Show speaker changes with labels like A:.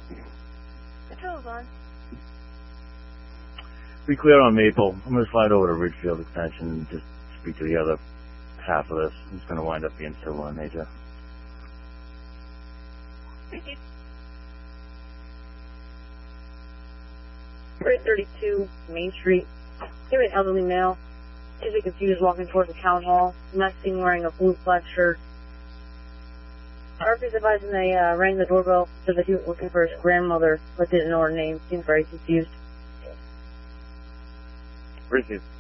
A: Control's on.
B: Be clear on Maple. I'm going to slide over to Ridgefield Extension and just speak to the other half of this. It's going to wind up being civil in nature.
A: Thank you. 32 Main Street. Here an elderly male. Seems to be confused walking towards the town hall. Not seen wearing a blue flat shirt. RP's advising they rang the doorbell. Said that he was looking for his grandmother, but didn't know her name. Seemed very confused.
B: Received.